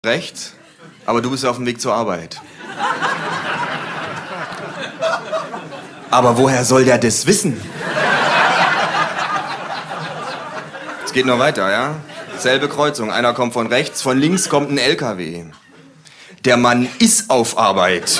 Recht, aber du bist auf dem Weg zur Arbeit. Aber woher soll der das wissen? Es geht noch weiter, ja? Selbe Kreuzung. Einer kommt von rechts, von links kommt ein LKW. Der Mann ist auf Arbeit.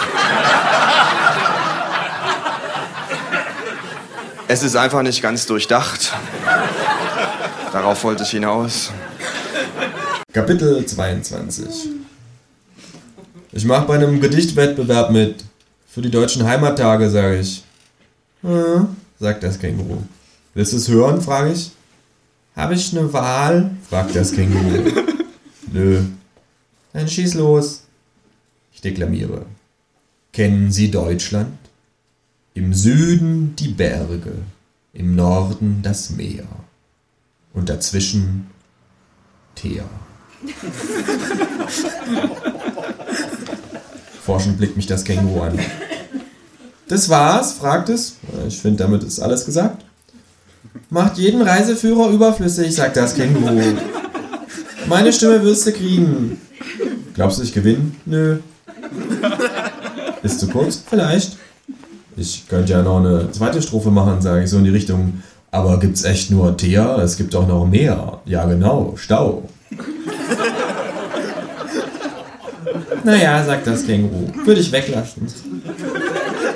Es ist einfach nicht ganz durchdacht. Darauf wollte ich hinaus. Kapitel 22. Ich mache bei einem Gedichtwettbewerb mit. Für die deutschen Heimattage, sage ich. Sagt das Känguru. Willst du es hören, frage ich. Habe ich eine Wahl? Fragt das Känguru. Nö. Dann schieß los. Ich deklamiere. Kennen Sie Deutschland? Im Süden die Berge, im Norden das Meer und dazwischen Teer. Forschend blickt mich das Känguru an. Das war's? Fragt es. Ich finde, damit ist alles gesagt. Macht jeden Reiseführer überflüssig, sagt das Känguru. Meine Stimme wirst du kriegen. Glaubst du, ich gewinne? Nö. Ist zu kurz? Vielleicht. Ich könnte ja noch eine zweite Strophe machen, sage ich so in die Richtung. Aber gibt's echt nur Teer? Es gibt auch noch mehr. Ja genau, Stau. Naja, sagt das Känguru. Würde ich weglassen.